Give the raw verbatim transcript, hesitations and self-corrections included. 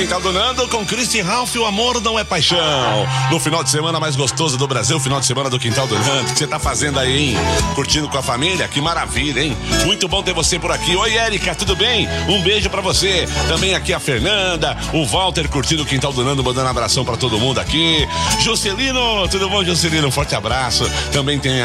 Quintal do Nando com Christy Ralph, o amor não é paixão. No final de semana mais gostoso do Brasil, final de semana do Quintal do Nando. O que você tá fazendo aí, hein? Curtindo com a família? Que maravilha, hein? Muito bom ter você por aqui. Oi, Érica, tudo bem? Um beijo pra você. Também aqui a Fernanda, o Walter curtindo o Quintal do Nando, mandando um abração pra todo mundo aqui. Juscelino, tudo bom, Juscelino? Um forte abraço. Também tem